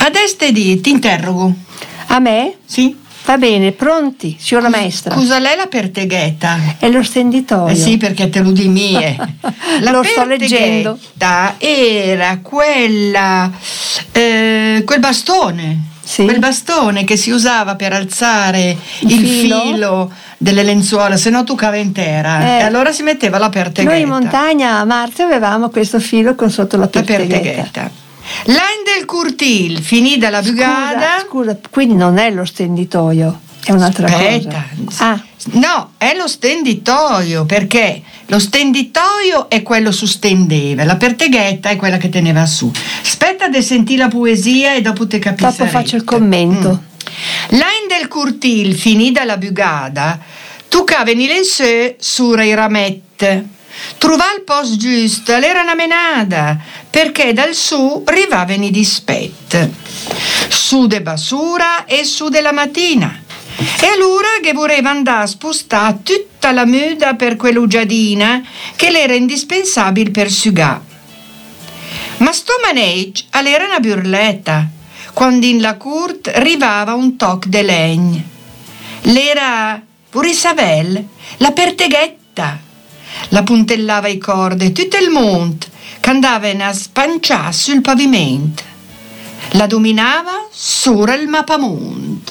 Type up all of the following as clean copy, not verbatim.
Adesso ti interrogo. A me? Sì. Va bene, pronti, signora maestra. Scusa, lei la perteghetta? È lo stenditoio. Sì, perché te lo di mie. Lo sto leggendo. Era quella, quel bastone. Sì. Quel bastone che si usava per alzare il filo delle lenzuola, se no toccava intera. E allora si metteva la perteghetta. Noi in montagna a Marte avevamo questo filo con sotto la perteghetta. L'Ain del Curtil finì dalla bugada. Scusa, quindi non è lo stenditoio, è un'altra cosa. No, è lo stenditoio, perché lo stenditoio è quello su stendeva, la perteghetta è quella che teneva su. Aspetta di sentire la poesia e dopo te capisci. Dopo faccio il commento. L'Ain del Curtil finì dalla bugada, tu caveni le sura i ramette. Truvà il posto giusto, l'era una menada, perché dal su rivaveni dispet. Su de basura e su della mattina. E allora che voleva andare a spostare tutta la muda per quell'uggiadina che l'era indispensabile per sugà. Ma sto maneggi all'era una burletta, quando in la court rivava un toc de legno. L'era pure Isabel, la perteghetta. La puntellava i corde tutto il mondo, che andava a spanciare sul pavimento. La dominava sopra il mappamondo.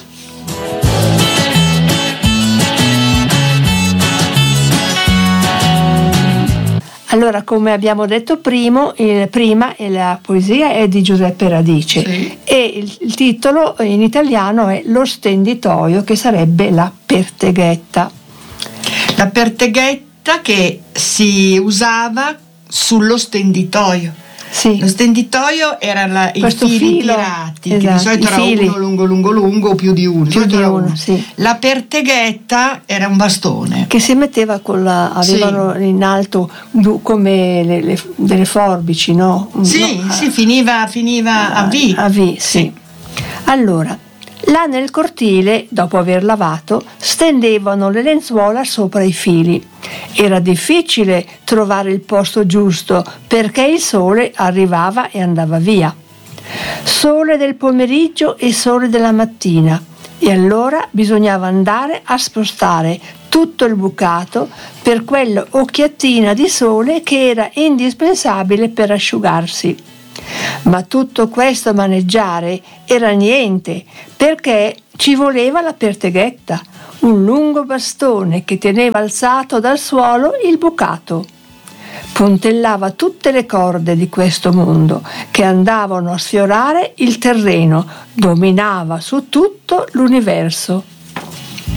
Allora, come abbiamo detto prima, la poesia è di Giuseppe Radice, sì. E il titolo in italiano è Lo stenditoio, che sarebbe la perteghetta. La perteghetta che si usava sullo stenditoio. Sì. Lo stenditoio era i fili tirati, esatto, che di solito era uno lungo o più di uno. Sì. La perteghetta era un bastone che si metteva avevano in alto come delle forbici, no? Sì, finiva a V. A V, sì. Allora, là nel cortile, dopo aver lavato, stendevano le lenzuola sopra i fili. Era difficile trovare il posto giusto perché il sole arrivava e andava via. Sole del pomeriggio e sole della mattina. E allora bisognava andare a spostare tutto il bucato per quell'occhiatina di sole che era indispensabile per asciugarsi. Ma tutto questo maneggiare era niente, perché ci voleva la perteghetta, un lungo bastone che teneva alzato dal suolo il bucato. Puntellava tutte le corde di questo mondo che andavano a sfiorare il terreno, dominava su tutto l'universo.